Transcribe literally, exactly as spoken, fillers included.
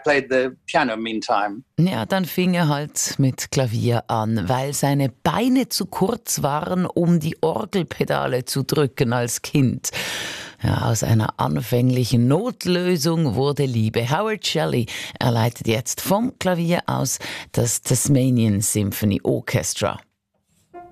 played the piano meantime. Ja, dann fing er halt mit Klavier an, weil seine Beine zu kurz waren, um die Orgelpedale zu drücken als Kind. Ja, aus einer anfänglichen Notlösung wurde Liebe. Howard Shelley, er leitet jetzt vom Klavier aus das Tasmanian Symphony Orchestra.